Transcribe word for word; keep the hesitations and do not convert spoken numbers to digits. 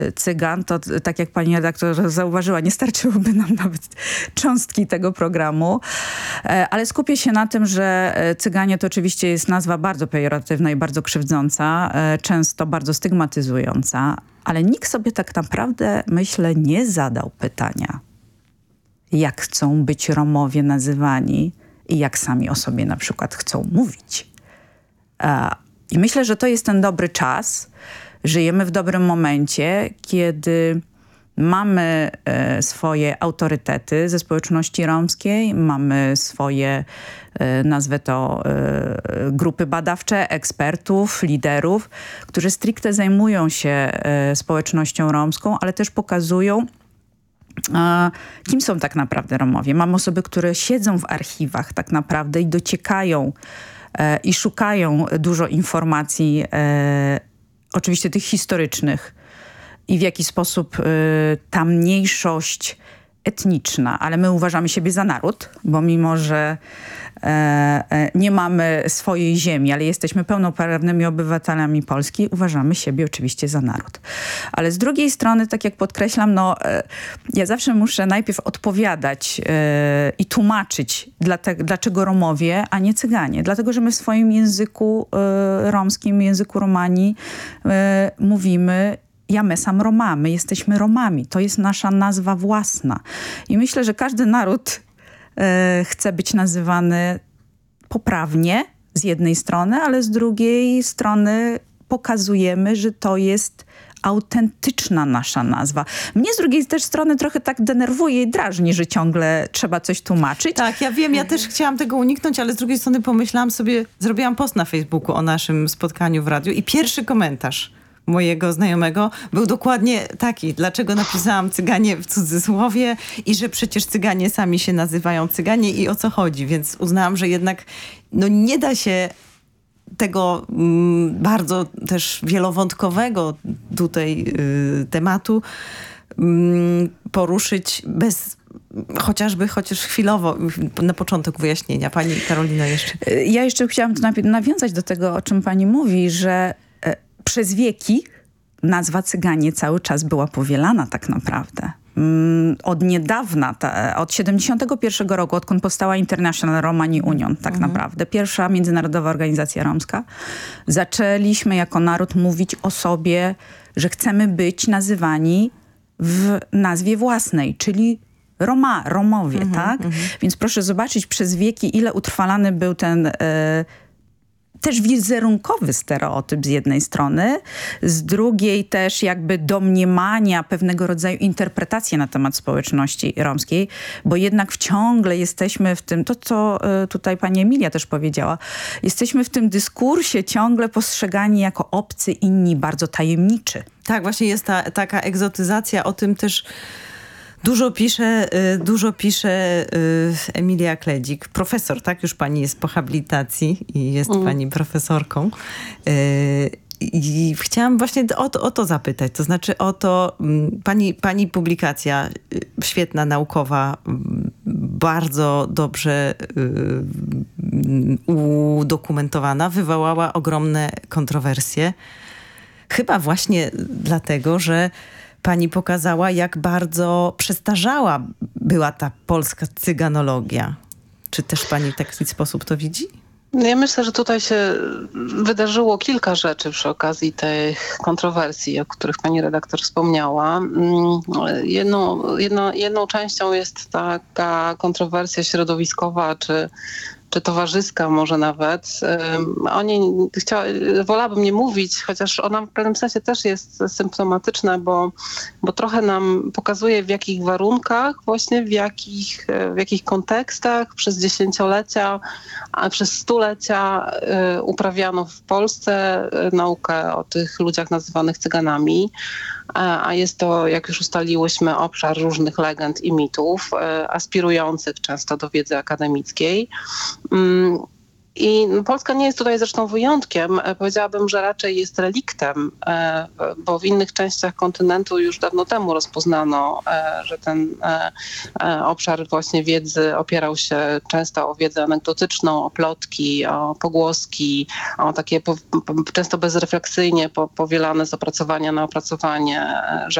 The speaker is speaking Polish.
Cygan, to tak jak pani redaktor zauważyła, nie starczyłoby nam nawet cząstki tego programu, ale skupię się na tym, że Cyganie to oczywiście jest nazwa bardzo pejoratywna i bardzo krzywdząca, często bardzo stygmatyzująca, ale nikt sobie tak naprawdę, myślę, nie zadał pytania, jak chcą być Romowie nazywani i jak sami o sobie na przykład chcą mówić. I myślę, że to jest ten dobry czas. Żyjemy w dobrym momencie, kiedy mamy e, swoje autorytety ze społeczności romskiej, mamy swoje, e, nazwę to, e, grupy badawcze, ekspertów, liderów, którzy stricte zajmują się e, społecznością romską, ale też pokazują, e, kim są tak naprawdę Romowie. Mam osoby, które siedzą w archiwach tak naprawdę i dociekają e, i szukają dużo informacji, e, oczywiście tych historycznych, i w jaki sposób y, ta mniejszość etniczna, ale my uważamy siebie za naród, bo mimo, że e, e, nie mamy swojej ziemi, ale jesteśmy pełnoprawnymi obywatelami Polski, uważamy siebie oczywiście za naród. Ale z drugiej strony, tak jak podkreślam, no, e, ja zawsze muszę najpierw odpowiadać e, i tłumaczyć, dla te, dlaczego Romowie, a nie Cyganie. Dlatego, że my w swoim języku e, romskim, języku Romani e, mówimy ja my sam Roma, my jesteśmy Romami. To jest nasza nazwa własna. I myślę, że każdy naród e, chce być nazywany poprawnie z jednej strony, ale z drugiej strony pokazujemy, że to jest autentyczna nasza nazwa. Mnie z drugiej też strony trochę tak denerwuje i drażni, że ciągle trzeba coś tłumaczyć. Tak, ja wiem, ja też chciałam tego uniknąć, ale z drugiej strony pomyślałam sobie, zrobiłam post na Facebooku o naszym spotkaniu w radiu i pierwszy komentarz mojego znajomego był dokładnie taki. Dlaczego napisałam Cyganie w cudzysłowie i że przecież Cyganie sami się nazywają Cyganie i o co chodzi. Więc uznałam, że jednak no, nie da się tego mm, bardzo też wielowątkowego tutaj y, tematu y, poruszyć bez chociażby, chociaż chwilowo, na początek wyjaśnienia. Pani Karolino jeszcze. Ja jeszcze chciałam nawiązać do tego, o czym pani mówi, że przez wieki nazwa Cyganie cały czas była powielana tak naprawdę. Od niedawna, ta, od siedemdziesiątego pierwszego roku, odkąd powstała International Romani Union, tak mhm. naprawdę, pierwsza międzynarodowa organizacja romska, zaczęliśmy jako naród mówić o sobie, że chcemy być nazywani w nazwie własnej, czyli Roma, Romowie, mhm, tak? Mhm. Więc proszę zobaczyć przez wieki, ile utrwalany był ten y, też wizerunkowy stereotyp z jednej strony, z drugiej też jakby domniemania, pewnego rodzaju interpretacje na temat społeczności romskiej, bo jednak ciągle jesteśmy w tym, to co tutaj pani Emilia też powiedziała, jesteśmy w tym dyskursie ciągle postrzegani jako obcy, inni, bardzo tajemniczy. Tak, właśnie jest ta taka egzotyzacja, o tym też Dużo pisze, dużo pisze Emilia Kledzik, profesor, tak? Już pani jest po habilitacji i jest mm. pani profesorką. I chciałam właśnie o to, o to zapytać, to znaczy o to, pani, pani publikacja świetna, naukowa, bardzo dobrze udokumentowana, wywołała ogromne kontrowersje. Chyba właśnie dlatego, że pani pokazała, jak bardzo przestarzała była ta polska cyganologia. Czy też pani w taki sposób to widzi? Ja myślę, że tutaj się wydarzyło kilka rzeczy przy okazji tych kontrowersji, o których pani redaktor wspomniała. Jedną, jedno, jedną częścią jest taka kontrowersja środowiskowa, czy czy towarzyska może nawet. O niej chciała, wolałabym nie mówić, chociaż ona w pewnym sensie też jest symptomatyczna, bo, bo trochę nam pokazuje, w jakich warunkach, właśnie w jakich, w jakich kontekstach przez dziesięciolecia, a przez stulecia uprawiano w Polsce naukę o tych ludziach nazywanych Cyganami. A jest to, jak już ustaliłyśmy, obszar różnych legend i mitów, aspirujących często do wiedzy akademickiej. I Polska nie jest tutaj zresztą wyjątkiem. Powiedziałabym, że raczej jest reliktem, bo w innych częściach kontynentu już dawno temu rozpoznano, że ten obszar właśnie wiedzy opierał się często o wiedzę anegdotyczną, o plotki, o pogłoski, o takie po, często bezrefleksyjnie powielane z opracowania na opracowanie